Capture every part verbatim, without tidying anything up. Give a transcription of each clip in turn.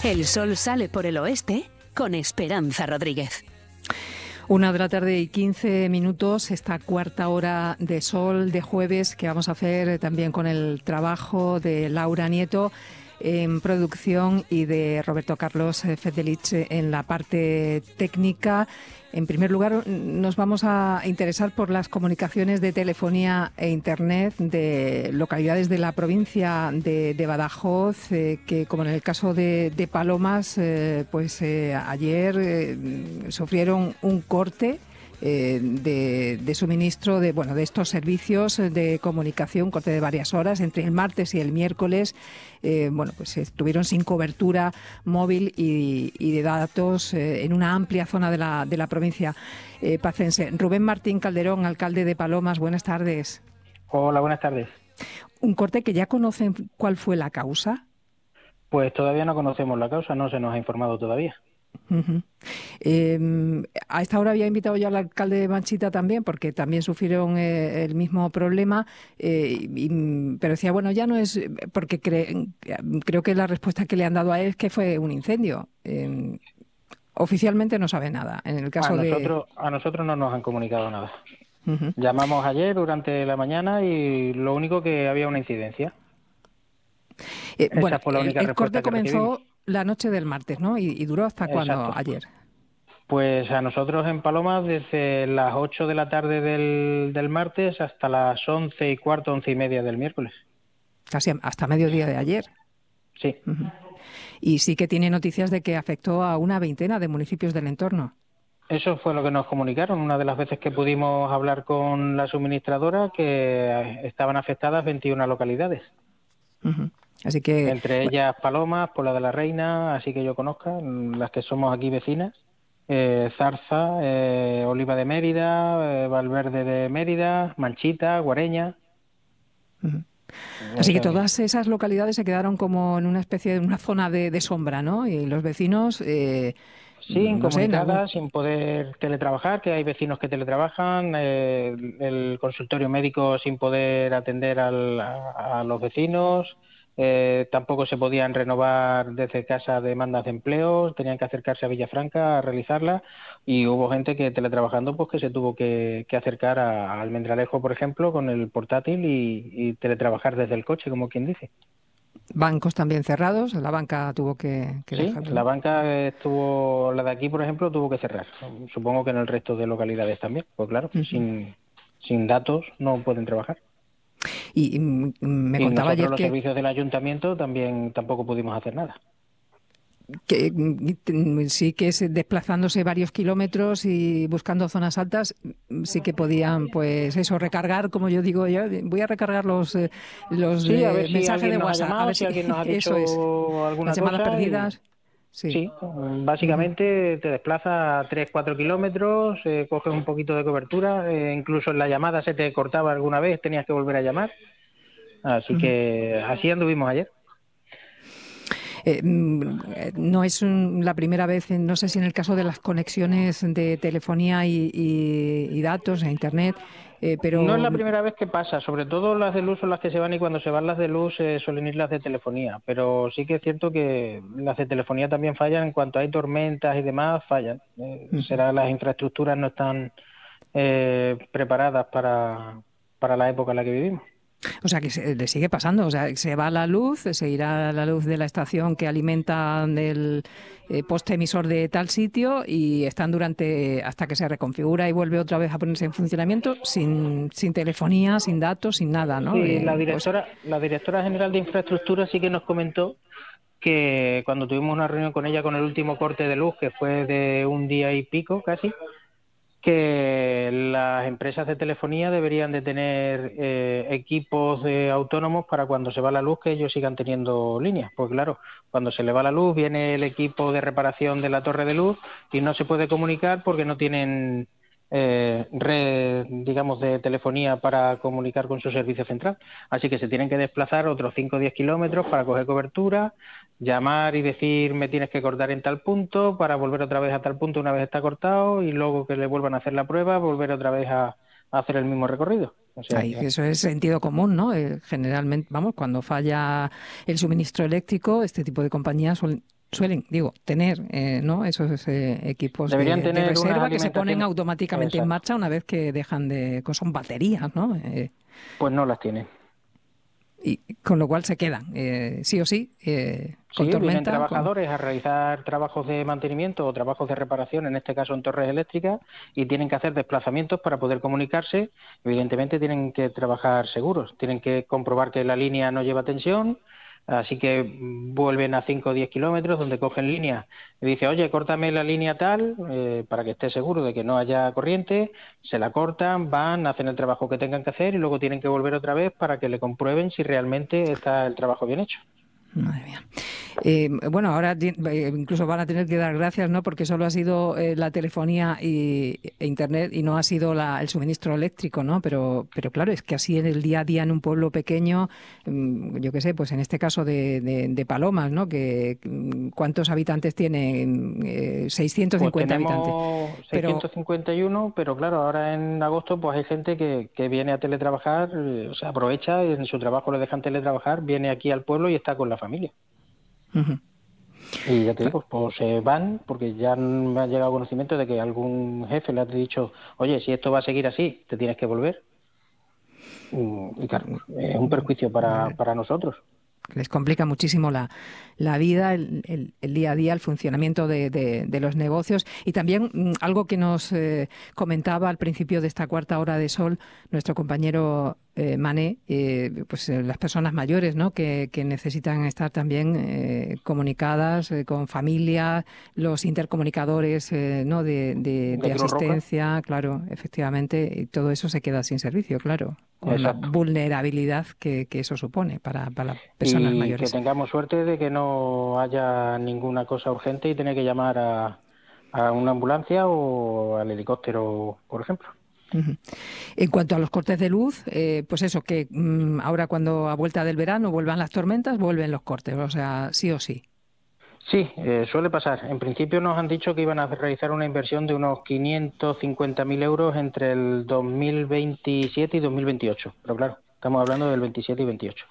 El sol sale por el oeste con Esperanza Rodríguez. Una de la tarde y quince minutos, esta cuarta hora de sol de jueves que vamos a hacer también con el trabajo de Laura Nieto en producción y de Roberto Carlos Fedelich en la parte técnica. En primer lugar, nos vamos a interesar por las comunicaciones de telefonía e internet de localidades de la provincia de, de Badajoz, eh, que como en el caso de, de Palomas, eh, pues eh, ayer eh, sufrieron un corte Eh, de, de suministro de bueno de estos servicios de comunicación, corte de varias horas entre el martes y el miércoles. Eh, bueno, pues estuvieron sin cobertura móvil y, y de datos eh, en una amplia zona de la, de la provincia eh, pacense. Rubén Martín Calderón, alcalde de Palomas, buenas tardes. Hola, buenas tardes. Un corte que ya conocen cuál fue la causa. Pues todavía no conocemos la causa, no se nos ha informado todavía. Uh-huh. Eh, a esta hora había invitado ya al alcalde de Manchita también, porque también sufrieron eh, el mismo problema, eh, y, pero decía, bueno, ya no es, porque cre, creo que la respuesta que le han dado a él es que fue un incendio. Eh, oficialmente no sabe nada. En el caso a nosotros, de... a nosotros no nos han comunicado nada. Uh-huh. Llamamos ayer durante la mañana y lo único que había una incidencia. Eh, Esa bueno, fue la única el, el corte respuesta que comenzó recibimos. La noche del martes, ¿no? ¿Y, y duró hasta cuándo Exacto. ayer? Pues a nosotros en Palomas desde las ocho de la tarde del, del martes hasta las once y cuarto, once y media del miércoles. Casi hasta mediodía de ayer. Sí. Uh-huh. Y sí que tiene noticias de que afectó a una veintena de municipios del entorno. Eso fue lo que nos comunicaron una de las veces que pudimos hablar con la suministradora, que estaban afectadas veintiuna localidades. Uh-huh. Así que, entre ellas Palomas, Puebla de la Reina, así que yo conozca, las que somos aquí vecinas, eh, Zarza, eh, Oliva de Mérida, eh, Valverde de Mérida, Manchita, Guareña. Uh-huh. Así que todas esas localidades se quedaron como en una especie de una zona de, de sombra, ¿no? Y los vecinos, eh, sí, no incomunicadas, sé, algún... sin poder teletrabajar, que hay vecinos que teletrabajan, eh, el consultorio médico sin poder atender al, a, a los vecinos. Eh, tampoco se podían renovar desde casa demandas de empleo, tenían que acercarse a Villafranca a realizarlas, y hubo gente que teletrabajando pues que se tuvo que, que acercar a, a Almendralejo, por ejemplo, con el portátil y, y teletrabajar desde el coche, como quien dice. Bancos también cerrados, la banca tuvo que, que sí, dejar. La banca estuvo, la de aquí, por ejemplo, tuvo que cerrar. Supongo que en el resto de localidades también, pues claro, uh-huh. sin, sin datos no pueden trabajar. Y, y me y contaba nosotros ayer los que... servicios del ayuntamiento también tampoco pudimos hacer nada. Que sí que es desplazándose varios kilómetros y buscando zonas altas, sí que podían, pues eso, recargar, como yo digo, yo voy a recargar los los sí, de, a ver si mensajes de nos WhatsApp, ha llamado, a ver si si alguien nos ha eso dicho es, alguna las llamadas cosa perdidas. Y... Sí. sí, básicamente uh-huh. te desplazas a tres, cuatro kilómetros, eh, coges un poquito de cobertura, eh, incluso en la llamada se te cortaba alguna vez, tenías que volver a llamar, así uh-huh. que así anduvimos ayer. Eh, no es un, la primera vez, no sé si en el caso de las conexiones de telefonía y, y, y datos a Internet, eh, pero... No es la primera vez que pasa, sobre todo las de luz son las que se van, y cuando se van las de luz eh, suelen ir las de telefonía, pero sí que es cierto que las de telefonía también fallan, en cuanto hay tormentas y demás fallan. Eh, uh-huh. Será las infraestructuras no están eh, preparadas para, para la época en la que vivimos. O sea, que se, le sigue pasando, o sea, se va la luz, se irá la luz de la estación que alimenta el eh, poste emisor de tal sitio, y están durante, hasta que se reconfigura y vuelve otra vez a ponerse en funcionamiento, sin, sin telefonía, sin datos, sin nada, ¿no? Sí, eh, la directora, pues... la directora general de infraestructura sí que nos comentó que cuando tuvimos una reunión con ella con el último corte de luz, que fue de un día y pico casi, que las empresas de telefonía deberían de tener eh, equipos de autónomos para cuando se va la luz, que ellos sigan teniendo líneas. Pues claro, cuando se le va la luz viene el equipo de reparación de la torre de luz y no se puede comunicar porque no tienen eh, red, digamos, de telefonía para comunicar con su servicio central. Así que se tienen que desplazar otros cinco o diez kilómetros para coger cobertura, llamar y decir me tienes que cortar en tal punto para volver otra vez a tal punto una vez está cortado, y luego que le vuelvan a hacer la prueba, volver otra vez a, a hacer el mismo recorrido. O sea, Ay, que... eso es sentido común, ¿no? Eh, generalmente, vamos, cuando falla el suministro eléctrico, este tipo de compañías suelen, suelen, digo, tener eh, ¿no? esos eh, equipos de, Deberían tener de reserva una que se ponen alimentación- automáticamente en Exacto. marcha una vez que dejan de... Son baterías, ¿no? Eh, Pues no las tienen. y con lo cual se quedan, eh, sí o sí, eh, Sí, con vienen tormenta. con- trabajadores a realizar trabajos de mantenimiento o trabajos de reparación, en este caso en torres eléctricas, y tienen que hacer desplazamientos para poder comunicarse. Evidentemente tienen que trabajar seguros, tienen que comprobar que la línea no lleva tensión, así que mm, vuelven a cinco o diez kilómetros donde cogen línea y dice, oye, córtame la línea tal, eh, para que esté seguro de que no haya corriente, se la cortan, van, hacen el trabajo que tengan que hacer y luego tienen que volver otra vez para que le comprueben si realmente está el trabajo bien hecho. Madre mía. Eh, bueno, ahora ti- eh, incluso van a tener que dar gracias, ¿no? Porque solo ha sido eh, la telefonía y, e Internet y no ha sido la, el suministro eléctrico, ¿no? Pero, pero claro, es que así en el día a día en un pueblo pequeño, mm, yo qué sé, pues en este caso de, de, de Palomas, ¿no? Que mm, ¿cuántos habitantes tiene? Mm, Eh, seiscientos Pues cincuenta habitantes. tenemos Pero seiscientos cincuenta y uno, pero claro, ahora en agosto pues hay gente que, que viene a teletrabajar, eh, o sea, aprovecha y en su trabajo le dejan teletrabajar, viene aquí al pueblo y está con la familia. ujú. Y ya te digo, pues se van porque ya me ha llegado conocimiento de que algún jefe le ha dicho, oye, si esto va a seguir así, te tienes que volver. Y, y claro, es un perjuicio para, para nosotros. Les complica muchísimo la, la vida, el, el- el día a día, el funcionamiento de, de- de los negocios. Y también mm, algo que nos eh, comentaba al principio de esta cuarta hora de sol nuestro compañero eh, Mané, eh, pues eh, las personas mayores, ¿no? que, que necesitan estar también eh, comunicadas eh, con familia, los intercomunicadores eh, ¿no? de, de- De de Cruz Roja. asistencia, claro, efectivamente, y todo eso se queda sin servicio, claro, con la Exacto. vulnerabilidad que, que eso supone para, para las personas Y que mayores. tengamos suerte de que no haya ninguna cosa urgente y tener que llamar a, a una ambulancia o al helicóptero, por ejemplo. Ujú. En cuanto a los cortes de luz, eh, pues eso, que mm, ahora cuando a vuelta del verano vuelvan las tormentas, vuelven los cortes, o sea, sí o sí. Sí, eh, suele pasar. En principio nos han dicho que iban a realizar una inversión de unos quinientos cincuenta mil euros entre el dos mil veintisiete y dos mil veintiocho. Pero claro, estamos hablando del veintisiete y veintiocho.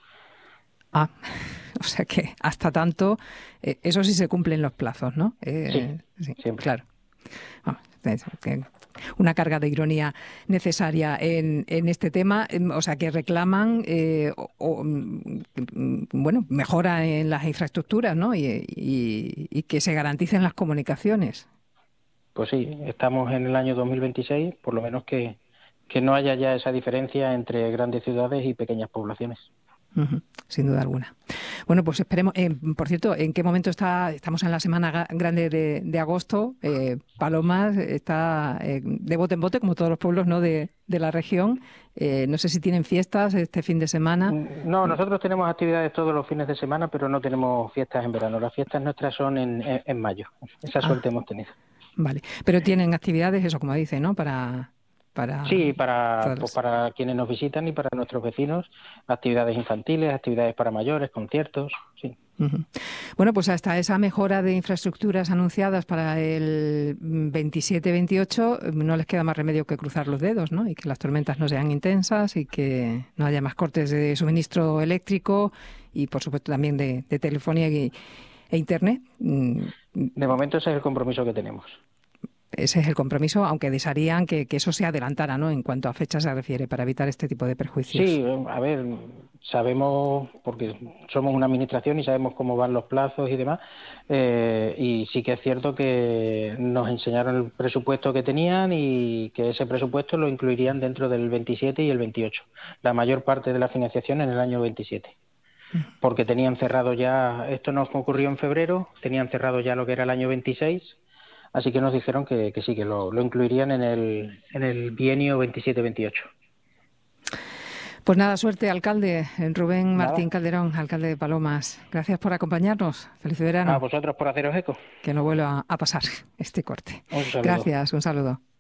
Ah, o sea que hasta tanto, eh, eso sí se cumplen los plazos, ¿no? Eh, sí, siempre. claro. Vamos, es que una carga de ironía necesaria en, en este tema, em, o sea que reclaman eh, o, o, mm, mm, bueno, mejora en las infraestructuras, ¿no? Y, y- y que se garanticen las comunicaciones. Pues sí, estamos en el año dos mil veintiséis, por lo menos que, que no haya ya esa diferencia entre grandes ciudades y pequeñas poblaciones. Ujú, sin duda alguna. Bueno, pues esperemos. Eh, por cierto, ¿en qué momento está? Estamos en la semana ga- grande de, de agosto. Eh, Palomas está eh, de bote en bote, como todos los pueblos, ¿no? de, de la región. Eh, no sé si tienen fiestas este fin de semana. No, nosotros tenemos actividades todos los fines de semana, pero no tenemos fiestas en verano. Las fiestas nuestras son en, en, en mayo. Esa Ah, suerte hemos tenido. vale. Pero tienen actividades, eso como dice, ¿no? Para, para Sí, para, todas pues las- para quienes nos visitan y para nuestros vecinos, actividades infantiles, actividades para mayores, conciertos, sí. Ujú. Bueno, pues hasta esa mejora de infraestructuras anunciadas para el veintisiete veintiocho no les queda más remedio que cruzar los dedos, ¿no? Y que las tormentas no sean intensas y que no haya más cortes de suministro eléctrico y, por supuesto, también de, de telefonía y, e Internet. Mm, De momento ese es el compromiso que tenemos. Ese es el compromiso, aunque desearían que, que eso se adelantara, ¿no? En cuanto a fechas se refiere, para evitar este tipo de perjuicios. Sí, a ver, sabemos, porque somos una administración y sabemos cómo van los plazos y demás, eh, y sí que es cierto que nos enseñaron el presupuesto que tenían y que ese presupuesto lo incluirían dentro del veintisiete y el veintiocho, la mayor parte de la financiación en el año veintisiete. Porque tenían cerrado ya, esto nos ocurrió en febrero, tenían cerrado ya lo que era el año veintiséis, así que nos dijeron que, que sí, que lo, lo incluirían en el, en el bienio veintisiete veintiocho. Pues nada, suerte, alcalde Rubén Nada. Martín Calderón, alcalde de Palomas. Gracias por acompañarnos. Feliz verano. A vosotros por haceros eco. Que no vuelva a pasar este corte. Un saludo. Gracias, un saludo.